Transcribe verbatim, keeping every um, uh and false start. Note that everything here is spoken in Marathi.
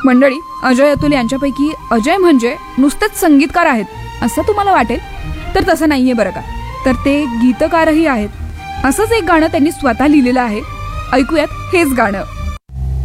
मंडळी, अजय अतुल यांच्यापैकी अजय म्हणजे नुसतेच संगीतकार आहेत असं तुम्हाला वाटेल, तर तसं नाहीये बरं का. तर ते गीतकारही आहेत. असंच एक गाणं त्यांनी स्वतः लिहिलेलं आहे. ऐकूयात हेच गाणं.